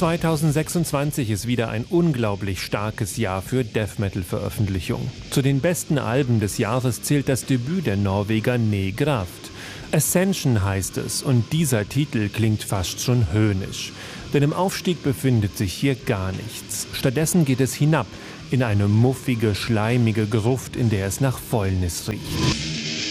2026 ist wieder ein unglaublich starkes Jahr für Death-Metal-Veröffentlichungen. Zu den besten Alben des Jahres zählt das Debüt der Norweger Negraft. Ascension heißt es, und dieser Titel klingt fast schon höhnisch. Denn im Aufstieg befindet sich hier gar nichts. Stattdessen geht es hinab in eine muffige, schleimige Gruft, in der es nach Fäulnis riecht.